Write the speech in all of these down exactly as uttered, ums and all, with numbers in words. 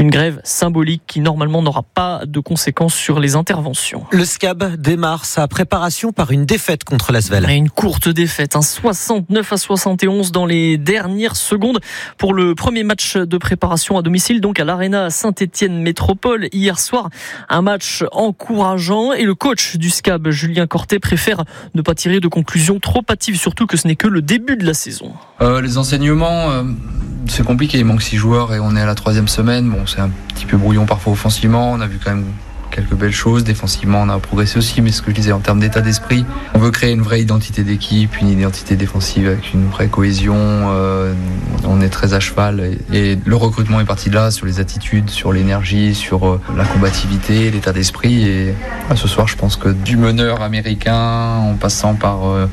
Une grève symbolique qui normalement n'aura pas de conséquences sur les interventions. Le S C A B démarre sa préparation par une défaite contre l'Asvel. Une courte défaite, hein, soixante-neuf à soixante et onze dans les dernières secondes pour le premier match de préparation à domicile, donc à l'Arena Saint-Étienne Métropole hier soir. Un match encourageant et le coach du S C A B, Julien Cortet, préfère ne pas tirer de conclusions trop hâtives, surtout que ce n'est que le début de la saison. Euh, les enseignements, euh, c'est compliqué, il manque six joueurs et on est à la troisième semaine. Bon, c'est un petit peu brouillon parfois offensivement, on a vu quand même quelques belles choses. Défensivement, on a progressé aussi, mais ce que je disais en termes d'état d'esprit, on veut créer une vraie identité d'équipe, une identité défensive avec une vraie cohésion. Euh, on est très à cheval et, et le recrutement est parti de là, sur les attitudes, sur l'énergie, sur euh, la combativité, l'état d'esprit. Et euh, ce soir, je pense que du meneur américain, en passant par euh,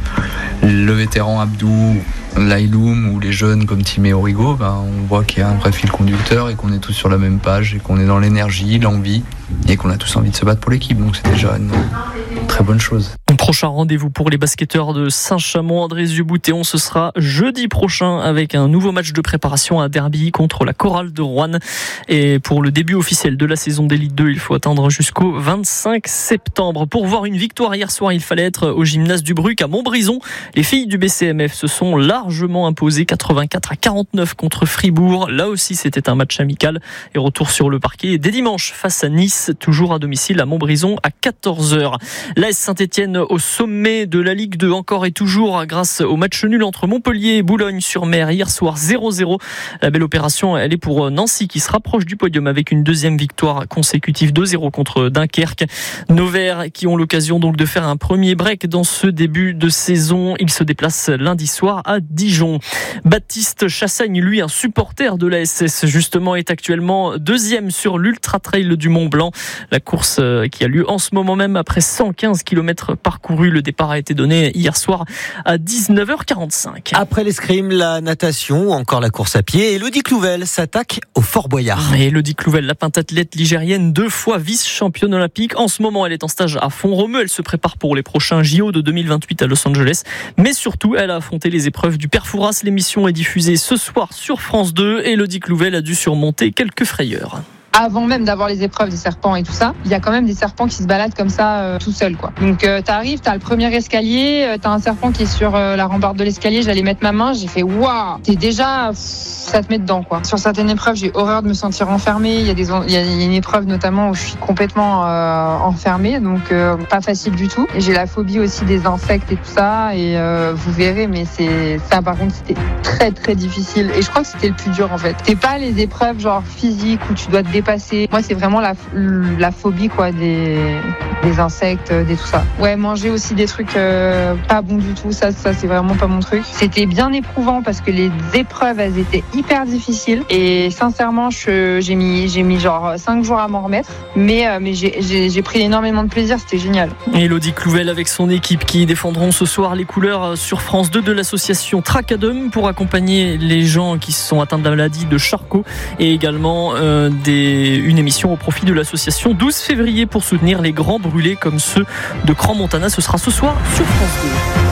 le vétéran Abdou, Lailoum ou les jeunes comme Timé Origo, ben, on voit qu'il y a un vrai fil conducteur et qu'on est tous sur la même page et qu'on est dans l'énergie, l'envie et qu'on a tous envie de se battre pour l'équipe. Donc c'est déjà une très bonne chose. Un prochain rendez-vous pour les basketteurs de Saint-Chamond, André-Zieux-Boutéon, ce sera jeudi prochain avec un nouveau match de préparation à Derby contre la Chorale de Roanne. Et pour le début officiel de la saison d'Élite deux, il faut attendre jusqu'au vingt-cinq septembre. Pour voir une victoire hier soir, il fallait être au gymnase du Bruc à Montbrison. Les filles du B C M F se sont largement imposées quatre-vingt-quatre à quarante-neuf contre Fribourg. Là aussi, c'était un match amical. Et retour sur le parquet dès dimanche face à Nice, toujours à domicile à Montbrison à quatorze heures. L'A S Saint-Étienne au sommet de la Ligue deux encore et toujours grâce au match nul entre Montpellier et Boulogne-sur-Mer hier soir zéro zéro. La belle opération, elle est pour Nancy qui se rapproche du podium avec une deuxième victoire consécutive deux zéro contre Dunkerque. Nos Verts qui ont l'occasion donc de faire un premier break dans ce début de saison. Ils se déplacent lundi soir à Dijon. Baptiste Chassagne, lui un supporter de l'A S S justement, est actuellement deuxième sur l'Ultra Trail du Mont Blanc. La course qui a lieu en ce moment même après cent quinze kilomètres parcourus. Le départ a été donné hier soir à dix-neuf heures quarante-cinq. Après l'escrime, la natation ou encore la course à pied, Elodie Clouvel s'attaque au Fort Boyard. Et Elodie Clouvel, la pentathlète ligérienne, deux fois vice-championne olympique. En ce moment, elle est en stage à Font-Romeu. Elle se prépare pour les prochains J O de deux mille vingt-huit à Los Angeles. Mais surtout, elle a affronté les épreuves du Père Fouras. L'émission est diffusée ce soir sur France deux. Elodie Clouvel a dû surmonter quelques frayeurs. Avant même d'avoir les épreuves des serpents et tout ça, il y a quand même des serpents qui se baladent comme ça euh, tout seul quoi. Donc euh, t'arrives, t'as le premier escalier, euh, t'as un serpent qui est sur euh, la rambarde de l'escalier, j'allais mettre ma main, j'ai fait waouh, t'es déjà, pff, ça te met dedans quoi. Sur certaines épreuves, j'ai horreur de me sentir enfermée. Il y a des, il y a une épreuve notamment où je suis complètement euh, enfermée, donc euh, pas facile du tout. Et j'ai la phobie aussi des insectes et tout ça, et euh, vous verrez, mais c'est ça par contre c'était très très difficile. Et je crois que c'était le plus dur en fait. C'est pas les épreuves genre physiques où tu dois te dépasser. Moi, c'est vraiment la, la phobie quoi, des, des insectes, des tout ça. Ouais, manger aussi des trucs euh, pas bons du tout, ça, ça c'est vraiment pas mon truc. C'était bien éprouvant parce que les épreuves, elles étaient hyper difficiles. Et sincèrement, je, j'ai mis, j'ai mis genre cinq jours à m'en remettre. Mais, euh, mais j'ai, j'ai, j'ai pris énormément de plaisir, c'était génial. Elodie Clouvel avec son équipe qui défendront ce soir les couleurs sur France deux de l'association Tracadum pour accompagner les gens qui sont atteints de la maladie de Charcot et également euh, des, une émission au profit de l'association douze février pour soutenir les grands brûlés comme ceux de Crans-Montana. Ce sera ce soir sur France deux.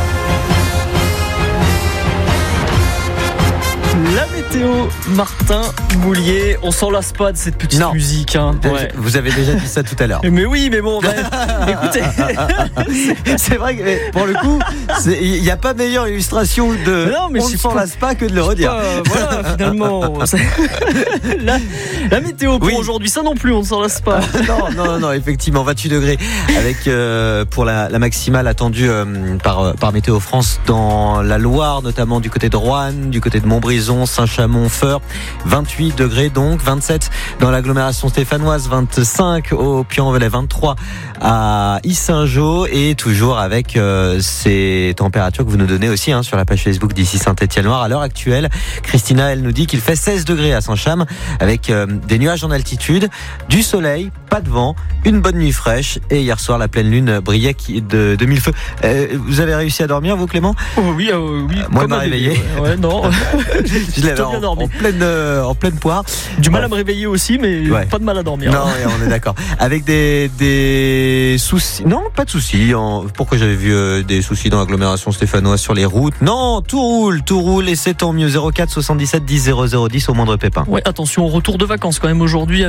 La météo, Martin Boulier, on s'en lasse pas de cette petite non. musique. Hein. Ouais. Vous avez déjà dit ça tout à l'heure. Mais oui, mais bon, bah, écoutez. C'est vrai que pour le coup, il n'y a pas meilleure illustration de non, mais on ne s'en lasse pas que de le redire. Pas, voilà, finalement. la, la météo pour oui. aujourd'hui, ça non plus, on ne s'en lasse pas. non, non, non, effectivement, vingt-huit degrés avec euh, pour la, la maximale attendue euh, par, par Météo France dans la Loire, notamment du côté de Roanne, du côté de Montbrison, Saint-Chamond, Feur. vingt-huit degrés donc, vingt-sept dans l'agglomération stéphanoise, vingt-cinq au Puy-en-Velay, vingt-trois à Yssingeaux et toujours avec euh, ces températures que vous nous donnez aussi hein, sur la page Facebook d'ici Saint-Étienne-Loire. À l'heure actuelle, Christina, elle nous dit qu'il fait seize degrés à Saint-Cham avec euh, des nuages en altitude, du soleil, pas de vent, une bonne nuit fraîche et hier soir la pleine lune brillait de, de mille feux. Euh, vous avez réussi à dormir vous Clément ? Oh, oui, euh, oui. Moi il m'a réveillé. Ouais, ouais, non. Je l'avais en, en pleine euh, en pleine poire. Du mal ouais. à me réveiller aussi, mais ouais. pas de mal à dormir. Non, ouais, on est d'accord. Avec des des soucis. Non, pas de soucis. En... Pourquoi j'avais vu euh, des soucis dans l'agglomération stéphanoise sur les routes ? Non, tout roule, tout roule et c'est tant mieux. zéro quatre soixante-dix-sept dix zéro zéro dix au moindre pépin. Ouais, attention au retour de vacances quand même aujourd'hui.